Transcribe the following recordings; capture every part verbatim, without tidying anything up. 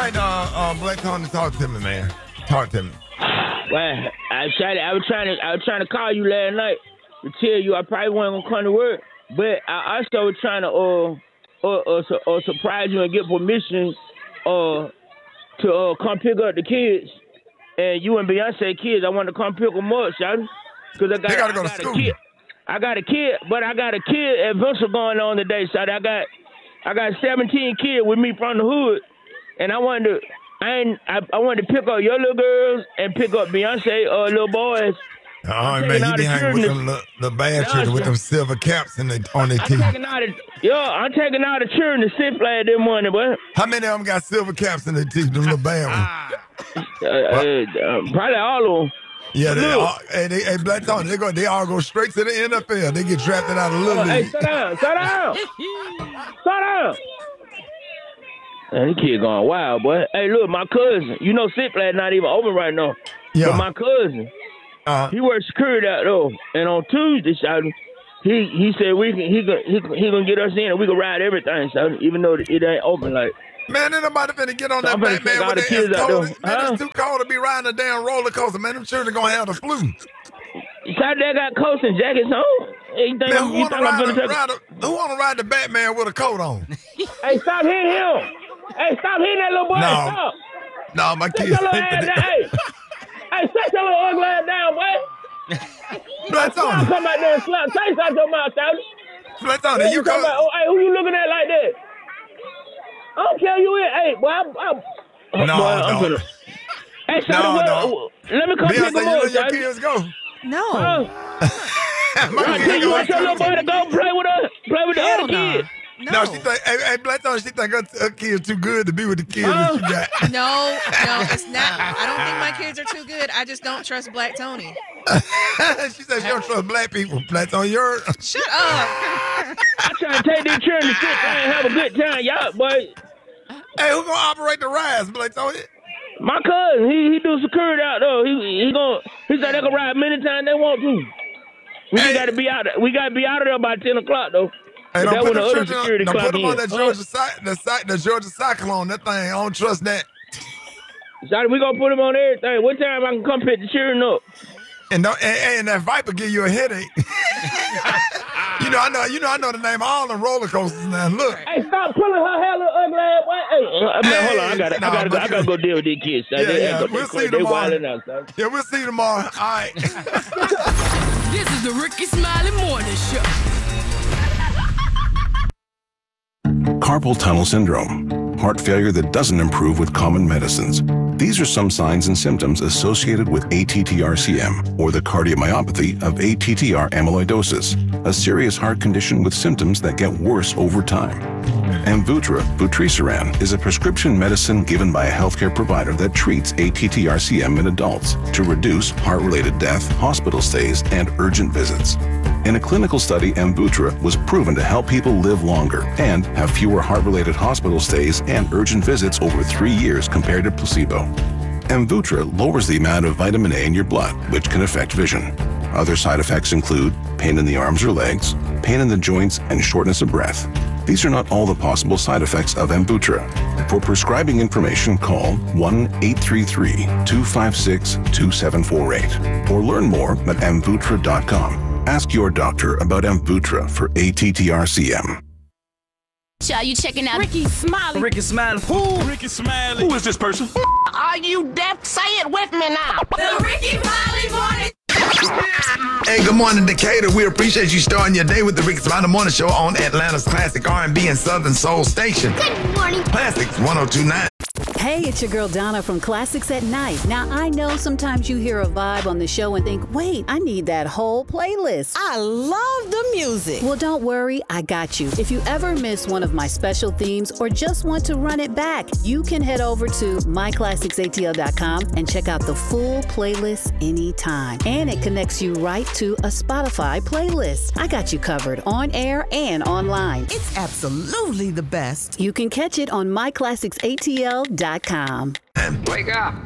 right, uh, uh, Black Tony, talk to me, man. Talk to me. Well, I tried. I was trying to. I was trying to call you last night to tell you I probably wasn't gonna come to work, but I also was trying to uh uh, uh, su- uh surprise you and get permission uh to uh come pick up the kids. And you and Beyonce kids, I want to come pick them up, shawty. Cause I got, They gotta go I to got school. a kid. I got a kid, but I got a kid adventure going on today, shawty. I got, I got seventeen kids with me from the hood, and I wanted to, I ain't, I, I wanted to pick up your little girls and pick up Beyonce uh, little boys. Oh, I'm man, taking you all be the hanging with children them the, the bad Nah, children with sir. them silver caps in the, on their I'm teeth. taking all the, yo, I'm taking all the children to Six Flags this morning, boy. How many of them got silver caps in their teeth, them little bad ones? Uh, uh, uh, probably all of them. Yeah, they Look. all, hey, they, hey, Black Tony, they go, they all go straight to the N F L. They get drafted out of Little Uh, hey, League. sit down, sit down, sit down. Man, this kid going wild, boy. Hey, look, my cousin. You know, Six Flags not even open right now. Yeah. But my cousin, Uh, he works security out though, and on Tuesday, shawty, he he said we can he can he, can- he gonna get us in and we can ride everything, shawty, even though it ain't open like. man, ain't nobody finna get on So that I'm finna Batman take all with the that. kids It's out cold. there. Man, Huh? it's too cold to be riding a damn roller coaster, man. Them children gonna have the flu. Shawty, they got coats and jackets on. Hey, you think, Man, I'm, who you wanna think I'm ride, gonna a, take? ride a, who wanna ride the Batman with a coat on? Hey, stop hitting him! Hey, stop hitting that little boy! No. Stop! No, my Sit kids. your little ass down! Hey, hey, sit your little ugly ass down, boy! Black I'll Tony, come out there and slap taste out your mouth, shawty. Black Tony, Hey, you you talking come. about, oh, hey, who you looking at like that? I don't care who you is. Hey, boy, I'm, I'm, No, boy, I'm no. finna. Hey, shawty, No, what, no. let me come pick Beyonce, him you up, let your shawty. kids go. No. Huh? My Right, kids you go want your little too. boy to go play with us, play with the Hell other nah. kids? No. No, she think, hey, hey, Black Tony, she think her, her kids too good to be with the kids that you got. No, no, it's not. I don't think my kids are too good. I just don't trust Black Tony. She said she don't trust black people. Black Tony, you're. Shut up. I'm trying to take these children to sit down and have a good time, y'all, boy. Hey, who gonna operate the rides, Black Tony? My cousin, he he do security out though. He he going he said they can ride many times they want to. We Hey. just got to be out. We got to be out of there by ten o'clock though. Hey, That's don't put when the the other children on, security don't clock put them on in. that Huh? Georgia, cy- the, cy- the Georgia Cyclone. That thing, I don't trust that. Shawty, we gonna put him on everything. What time I can come pick the children up? And, don't, and, and that Viper give you a headache. you know, I know. You know, I know the name of all the roller coasters now. Look, Hey, stop pulling her hair, little ugly ass boy. Hey, uh, I mean, Hey, hold on, I gotta, nah, I gotta, go, but- I gotta go deal with these kids. Shawty. Yeah, they, yeah, they, we'll they, see they tomorrow. wilding out, shawty. yeah, we'll see you tomorrow. All right. This is the Ricky Smiley Morning Show. Carpal tunnel syndrome, heart failure that doesn't improve with common medicines. These are some signs and symptoms associated with A T T R C M, or the cardiomyopathy of A T T R amyloidosis, a serious heart condition with symptoms that get worse over time. Amvuttra, vutrisiran, is a prescription medicine given by a healthcare provider that treats A T T R C M in adults to reduce heart-related death, hospital stays, and urgent visits. In a clinical study, Amvuttra was proven to help people live longer and have fewer heart-related hospital stays and urgent visits over three years compared to placebo. Amvuttra lowers the amount of vitamin A in your blood, which can affect vision. Other side effects include pain in the arms or legs, pain in the joints, and shortness of breath. These are not all the possible side effects of Amvuttra. For prescribing information, call one eight three three, two five six, two seven four eight or learn more at amvuttra dot com. Ask your doctor about Amvuttra for A T T R C M. Are you checking out Ricky Smiley. Ricky Smiley. Who? Ricky Smiley. Who is this person? Are you deaf? Say it with me now. the Ricky Smiley Morning? Hey, good morning, Decatur. We appreciate you starting your day with the Ricky Smiley Morning Show on Atlanta's classic R and B and Southern Soul station. Good morning. Classics one oh two point nine. Hey, it's your girl Donna from Classics at Night. Now, I know sometimes you hear a vibe on the show and think, wait, I need that whole playlist. I love the music. Well, don't worry, I got you. If you ever miss one of my special themes or just want to run it back, you can head over to my classics A T L dot com and check out the full playlist anytime. And it connects you right to a Spotify playlist. I got you covered on air and online. It's absolutely the best. You can catch it on my classics A T L dot com. Wake up.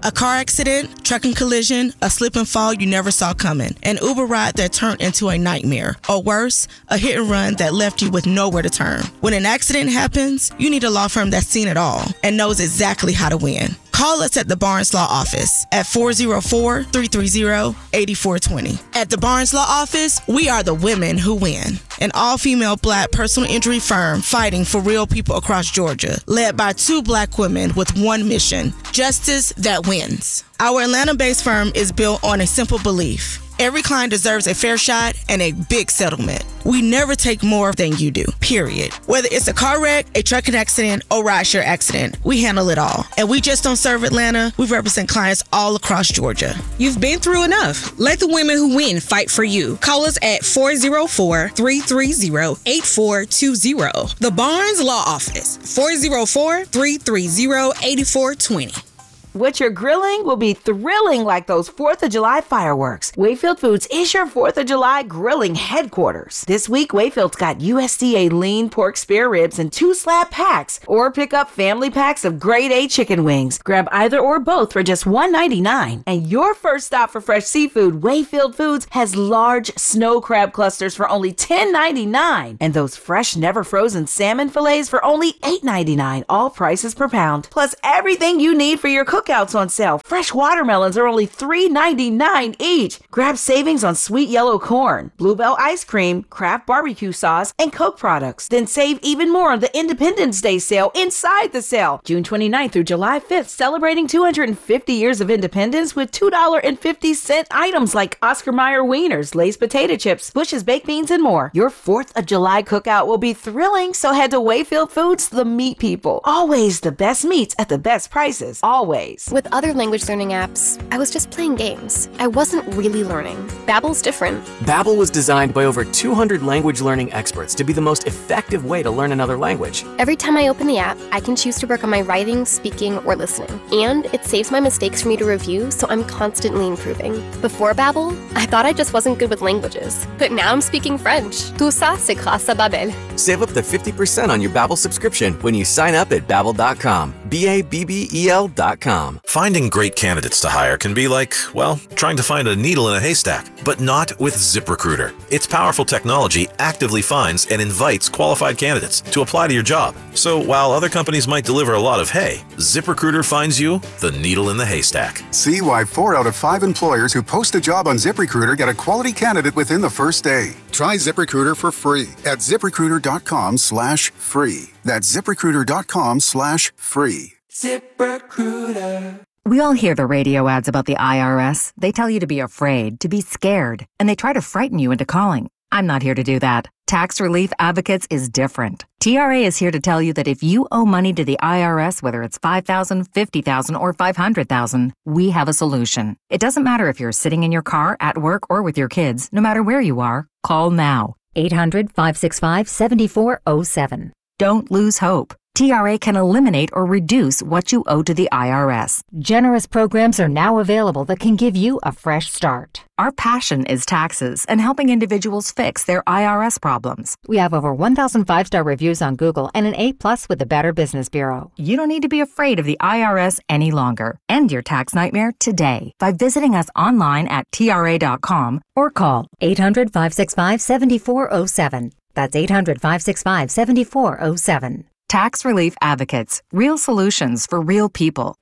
A car accident, trucking collision, a slip and fall you never saw coming, an Uber ride that turned into a nightmare, or worse, a hit and run that left you with nowhere to turn. When an accident happens, you need a law firm that's seen it all and knows exactly how to win. Call us at the Barnes Law Office at four oh four, three three zero, eight four two zero. At the Barnes Law Office, we are the women who win. An all-female black personal injury firm fighting for real people across Georgia, led by two black women with one mission, justice that wins. Our Atlanta-based firm is built on a simple belief. Every client deserves a fair shot and a big settlement. We never take more than you do, period. Whether it's a car wreck, a trucking accident, or rideshare accident, we handle it all. And we just don't serve Atlanta, we represent clients all across Georgia. You've been through enough. Let the women who win fight for you. Call us at four oh four, three three zero, eight four two zero. The Barnes Law Office, four oh four, three three zero, eight four two zero. What you're grilling will be thrilling like those fourth of July fireworks. Wayfield Foods is your fourth of July grilling headquarters. This week, Wayfield's got U S D A lean pork spare ribs in two slab packs, or pick up family packs of grade A chicken wings. Grab either or both for just one ninety-nine. And your first stop for fresh seafood, Wayfield Foods has large snow crab clusters for only ten ninety-nine. And those fresh, never frozen salmon fillets for only eight ninety-nine, all prices per pound. Plus everything you need for your cooking cookouts on sale. Fresh watermelons are only three ninety-nine each. Grab savings on sweet yellow corn, Bluebell ice cream, Kraft barbecue sauce, and Coke products. Then save even more on the Independence Day sale inside the sale. June twenty-ninth through July fifth, celebrating two hundred fifty years of independence with two dollars and fifty cents items like Oscar Mayer wieners, Lay's potato chips, Bush's baked beans, and more. Your fourth of July cookout will be thrilling, so head to Wayfield Foods, the meat people. Always the best meats at the best prices. Always. With other language learning apps, I was just playing games. I wasn't really learning. Babbel's different. Babbel was designed by over two hundred language learning experts to be the most effective way to learn another language. Every time I open the app, I can choose to work on my writing, speaking, or listening. And it saves my mistakes for me to review, so I'm constantly improving. Before Babbel, I thought I just wasn't good with languages. But now I'm speaking French. Tout ça, c'est grâce à Babbel. Save up to fifty percent on your Babbel subscription when you sign up at babbel dot com. B A B B E L dot com. Finding great candidates to hire can be like, well, trying to find a needle in a haystack, but not with ZipRecruiter. Its powerful technology actively finds and invites qualified candidates to apply to your job. So while other companies might deliver a lot of hay, ZipRecruiter finds you the needle in the haystack. See why four out of five employers who post a job on ZipRecruiter get a quality candidate within the first day. Try ZipRecruiter for free at ZipRecruiter.com slash free. That's ZipRecruiter.com slash free. ZipRecruiter. We all hear the radio ads about the I R S. They tell you to be afraid, to be scared, and they try to frighten you into calling. I'm not here to do that. Tax Relief Advocates is different. T R A is here to tell you that if you owe money to the I R S, whether it's five thousand dollars, fifty thousand dollars, or five hundred thousand dollars, we have a solution. It doesn't matter if you're sitting in your car, at work, or with your kids. No matter where you are, call now. eight hundred, five six five, seven four zero seven. Don't lose hope. T R A can eliminate or reduce what you owe to the I R S. Generous programs are now available that can give you a fresh start. Our passion is taxes and helping individuals fix their I R S problems. We have over one thousand five-star reviews on Google and an A plus with the Better Business Bureau. You don't need to be afraid of the I R S any longer. End your tax nightmare today by visiting us online at T R A dot com or call eight hundred, five six five, seven four zero seven. That's eight hundred, five six five, seven four zero seven. Tax Relief Advocates. Real solutions for real people.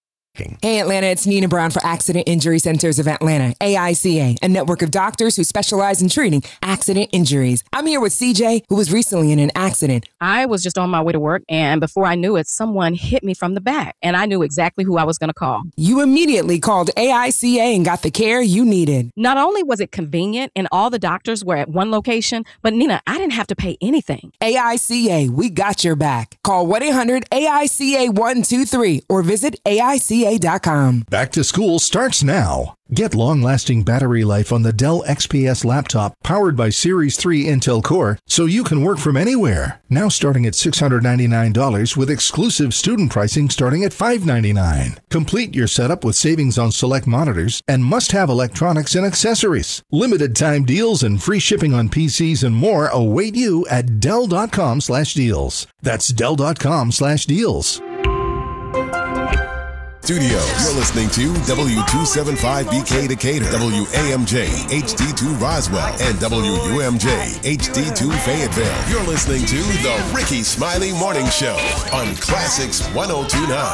Hey Atlanta, it's Nina Brown for Accident Injury Centers of Atlanta, A I C A, a network of doctors who specialize in treating accident injuries. I'm here with C J, who was recently in an accident. I was just on my way to work, and before I knew it, someone hit me from the back, and I knew exactly who I was going to call. You immediately called A I C A and got the care you needed. Not only was it convenient and all the doctors were at one location, but Nina, I didn't have to pay anything. A I C A, we got your back. Call one eight hundred A I C A one two three or visit A I C A dot com. Back to school starts now. Get long-lasting battery life on the Dell X P S laptop powered by Series three Intel Core so you can work from anywhere. Now starting at six hundred ninety-nine dollars with exclusive student pricing starting at five hundred ninety-nine dollars. Complete your setup with savings on select monitors and must-have electronics and accessories. Limited time deals and free shipping on P Cs and more await you at Dell dot com slash deals. That's Dell dot com slash deals. Studios. You're listening to W two seventy-five B K Decatur, W A M J H D two Roswell, and W U M J H D two Fayetteville. You're listening to The Ricky Smiley Morning Show on Classics one oh two point nine.